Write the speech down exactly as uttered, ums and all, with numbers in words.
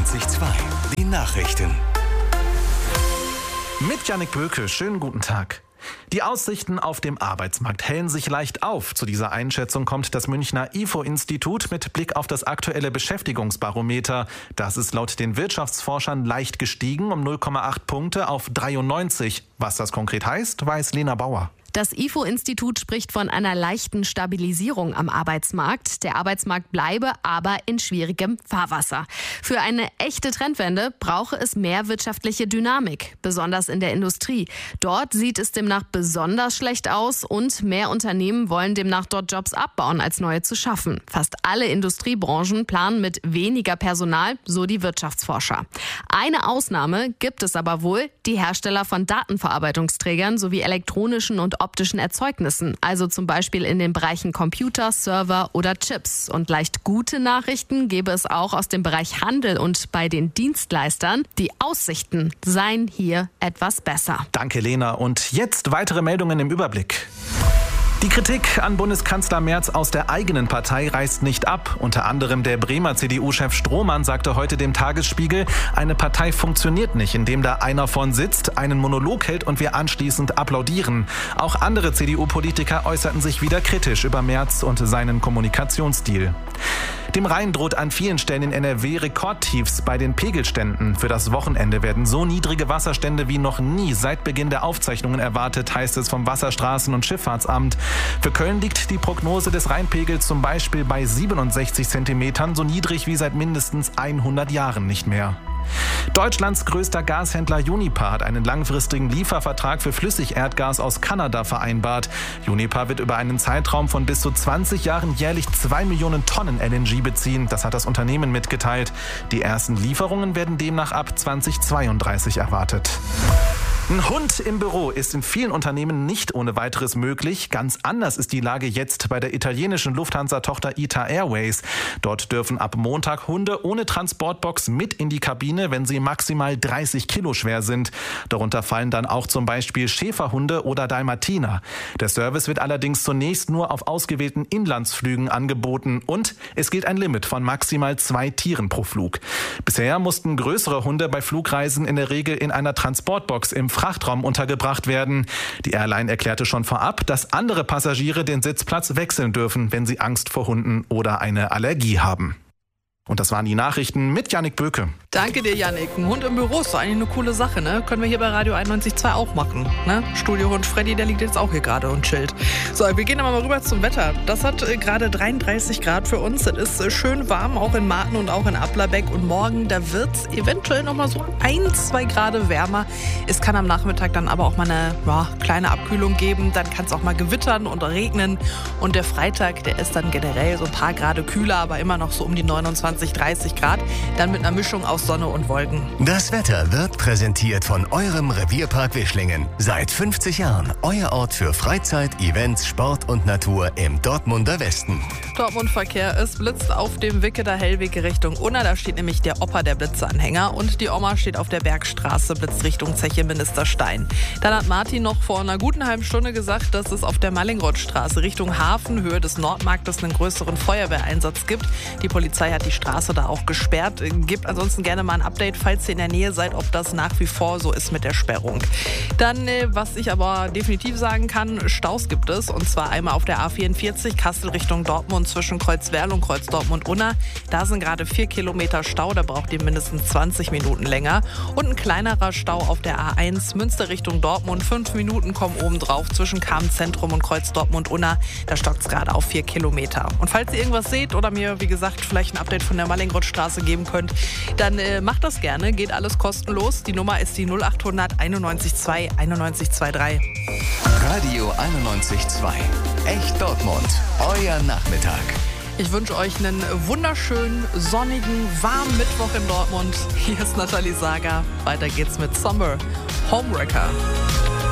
einundneunzig Komma zwei. Die Nachrichten. Mit Jannik Böke, schönen guten Tag. Die Aussichten auf dem Arbeitsmarkt hellen sich leicht auf. Zu dieser Einschätzung kommt das Münchner I F O-Institut mit Blick auf das aktuelle Beschäftigungsbarometer. Das ist laut den Wirtschaftsforschern leicht gestiegen um null Komma acht Punkte auf dreiundneunzig. Was das konkret heißt, weiß Lena Bauer. Das I F O-Institut spricht von einer leichten Stabilisierung am Arbeitsmarkt. Der Arbeitsmarkt bleibe aber in schwierigem Fahrwasser. Für eine echte Trendwende brauche es mehr wirtschaftliche Dynamik, besonders in der Industrie. Dort sieht es demnach besonders schlecht aus und mehr Unternehmen wollen demnach dort Jobs abbauen, als neue zu schaffen. Fast alle Industriebranchen planen mit weniger Personal, so die Wirtschaftsforscher. Eine Ausnahme gibt es aber wohl, die Hersteller von Datenverarbeitungsträgern sowie elektronischen und optischen Erzeugnissen, also zum Beispiel in den Bereichen Computer, Server oder Chips. Und leicht gute Nachrichten gäbe es auch aus dem Bereich Handel und bei den Dienstleistern. Die Aussichten seien hier etwas besser. Danke, Lena. Und jetzt weitere Meldungen im Überblick. Die Kritik an Bundeskanzler Merz aus der eigenen Partei reißt nicht ab. Unter anderem der Bremer C D U-Chef Strohmann sagte heute dem Tagesspiegel, eine Partei funktioniert nicht, indem da einer vorn sitzt, einen Monolog hält und wir anschließend applaudieren. Auch andere C D U-Politiker äußerten sich wieder kritisch über Merz und seinen Kommunikationsstil. Dem Rhein droht an vielen Stellen in N R W Rekordtiefs bei den Pegelständen. Für das Wochenende werden so niedrige Wasserstände wie noch nie seit Beginn der Aufzeichnungen erwartet, heißt es vom Wasserstraßen- und Schifffahrtsamt. Für Köln liegt die Prognose des Rheinpegels zum Beispiel bei siebenundsechzig Zentimetern, so niedrig wie seit mindestens hundert Jahren nicht mehr. Deutschlands größter Gashändler Uniper hat einen langfristigen Liefervertrag für Flüssigerdgas aus Kanada vereinbart. Uniper wird über einen Zeitraum von bis zu zwanzig Jahren jährlich zwei Millionen Tonnen L N G beziehen. Das hat das Unternehmen mitgeteilt. Die ersten Lieferungen werden demnach ab zweitausendzweiunddreißig erwartet. Ein Hund im Büro ist in vielen Unternehmen nicht ohne weiteres möglich. Ganz anders ist die Lage jetzt bei der italienischen Lufthansa-Tochter I T A Airways. Dort dürfen ab Montag Hunde ohne Transportbox mit in die Kabine, wenn sie maximal dreißig Kilo schwer sind. Darunter fallen dann auch zum Beispiel Schäferhunde oder Dalmatiner. Der Service wird allerdings zunächst nur auf ausgewählten Inlandsflügen angeboten und es gilt ein Limit von maximal zwei Tieren pro Flug. Bisher mussten größere Hunde bei Flugreisen in der Regel in einer Transportbox im Frachtraum untergebracht werden. Die Airline erklärte schon vorab, dass andere Passagiere den Sitzplatz wechseln dürfen, wenn sie Angst vor Hunden oder eine Allergie haben. Und das waren die Nachrichten mit Jannik Böke. Danke dir, Jannik. Ein Hund im Büro ist doch eigentlich eine coole Sache, ne? Können wir hier bei Radio einundneunzig Komma zwei auch machen, ne? Studiohund Freddy, der liegt jetzt auch hier gerade und chillt. So, wir gehen aber mal rüber zum Wetter. Das hat äh, gerade dreiunddreißig Grad für uns. Das ist äh, schön warm, auch in Marten und auch in Applerbeck. Und morgen, da wird es eventuell noch mal so ein, zwei Grad wärmer. Es kann am Nachmittag dann aber auch mal eine ja, kleine Abkühlung geben. Dann kann es auch mal gewittern und regnen. Und der Freitag, der ist dann generell so ein paar Grade kühler, aber immer noch so um die neunundzwanzig, dreißig Grad. Dann mit einer Mischung aus Sonne und Wolken. Das Wetter wird präsentiert von eurem Revierpark Wischlingen. Seit fünfzig Jahren euer Ort für Freizeit, Events, Sport und Natur im Dortmunder Westen. Dortmund-Verkehr, es blitzt auf dem Wicketer Hellweg Richtung Unna. Da steht nämlich der Opa der Blitzanhänger und die Oma steht auf der Bergstraße, blitzt Richtung Zeche Ministerstein. Dann hat Martin noch vor einer guten halben Stunde gesagt, dass es auf der Mallingrothstraße Richtung Hafen, Höhe des Nordmarktes, einen größeren Feuerwehreinsatz gibt. Die Polizei hat die Straße da auch gesperrt. Gebt ansonsten gerne mal ein Update, falls ihr in der Nähe seid, ob das nach wie vor so ist mit der Sperrung. Dann, was ich aber definitiv sagen kann, Staus gibt es. Und zwar einmal auf der A vierundvierzig, Kassel Richtung Dortmund zwischen Kreuzwerl und Kreuz Dortmund-Unna. Da sind gerade vier Kilometer Stau, da braucht ihr mindestens zwanzig Minuten länger. Und ein kleinerer Stau auf der A eins, Münster Richtung Dortmund. Fünf Minuten kommen oben drauf zwischen Kamen-Zentrum und Kreuz Dortmund-Unna. Da stockt es gerade auf vier Kilometer. Und falls ihr irgendwas seht oder mir, wie gesagt, vielleicht ein Update von der Mallingrothstraße geben könnt, dann äh, macht das gerne. Geht alles kostenlos. Die Nummer ist die null acht hundert einundneunzig zwei einundneunzig drei. Radio einundneunzig Komma zwei. Echt Dortmund. Euer Nachmittag. Ich wünsche euch einen wunderschönen, sonnigen, warmen Mittwoch in Dortmund. Hier ist Nathalie Sager. Weiter geht's mit Summer Homewrecker.